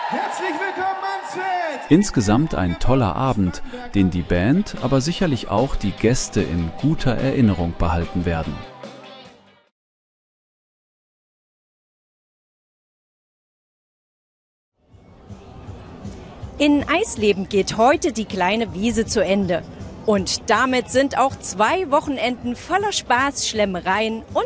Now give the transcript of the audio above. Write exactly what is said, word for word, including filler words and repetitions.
Herzlich willkommen, Mansfeld! Insgesamt ein toller Abend, den die Band, aber sicherlich auch die Gäste in guter Erinnerung behalten werden. In Eisleben geht heute die kleine Wiese zu Ende. Und damit sind auch zwei Wochenenden voller Spaß, Schlemmereien und